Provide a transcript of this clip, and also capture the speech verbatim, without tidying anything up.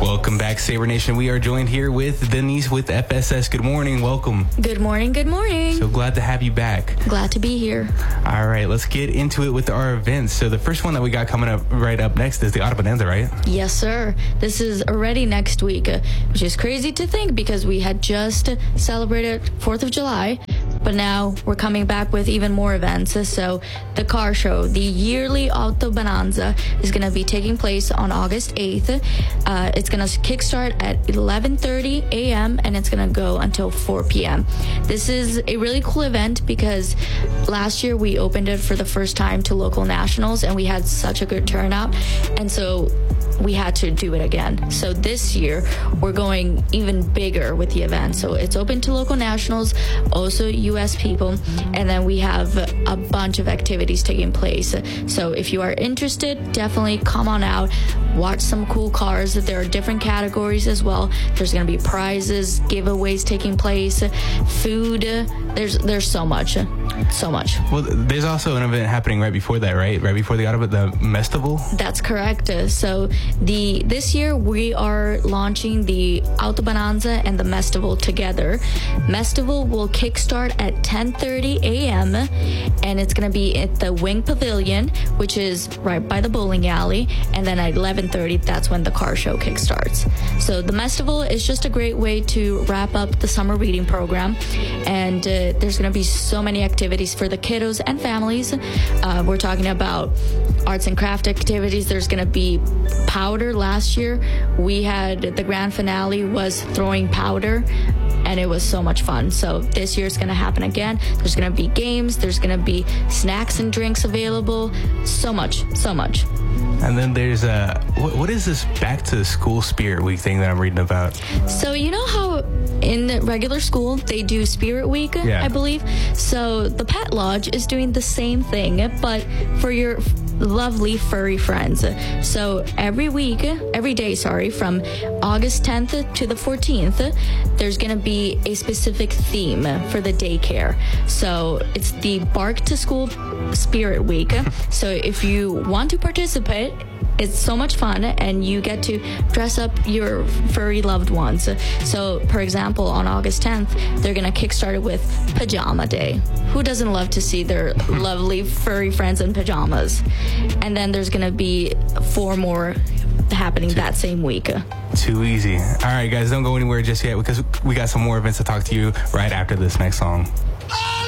Welcome back, Sabre Nation. We are joined here with Denise with F S S. Good morning. Welcome. Good morning. Good morning. So glad to have you back. Glad to be here. All right, let's get into it with our events. So the first one that we got coming up right up next is the Auto Bonanza, right? Yes, sir. This is already next week, uh, which is crazy to think because we had just celebrated fourth of July. But now we're coming back with even more events. So the car show, the yearly Auto Bonanza, is going to be taking place on August eighth. Uh, it's going to kickstart at eleven thirty a.m. and it's going to go until four p.m. This is a really cool event because last year we opened it for the first time to local nationals and we had such a good turnout. And so we had to do it again. So this year we're going even bigger with the event. So it's open to local nationals, also U S people, and then we have a bunch of activities taking place. So if you are interested, definitely come on out, watch some cool cars. There are different categories as well. There's going to be prizes, giveaways taking place, food. There's there's so much, so much. Well, there's also an event happening right before that, right? Right before the Auto, the Mestival. That's correct. So the this year we are launching the Auto Bonanza and the Mestival together. Mestival will kickstart at ten thirty a.m. and it's going to be at the Wing Pavilion, which is right by the bowling alley, and then at eleven thirty, that's when the car show kickstarts. So the Mestival is just a great way to wrap up the summer reading program, and uh, there's going to be so many activities for the kiddos and families. Uh, we're talking about arts and craft activities. There's going to be powder. Last year we had the grand finale was throwing powder, and it was so much fun. So this year it's going to happen again. There's going to be games. There's going to be snacks and drinks available. So much, so much. And then there's a, what, what is this back to school spirit week thing that I'm reading about? So you know how in regular school they do Spirit Week, yeah. I believe? So the Pet Lodge is doing the same thing, but for your lovely furry friends. So every week, every day, sorry, from August tenth to the fourteenth, there's going to be a specific theme for the daycare. So it's the Bark to School Spirit Week. So if you want to participate, it's so much fun, and you get to dress up your furry loved ones. So, for example, on August tenth, they're going to kickstart it with Pajama Day. Who doesn't love to see their lovely furry friends in pajamas? And then there's going to be four more happening that same week. Too easy. All right, guys, don't go anywhere just yet because we got some more events to talk to you right after this next song.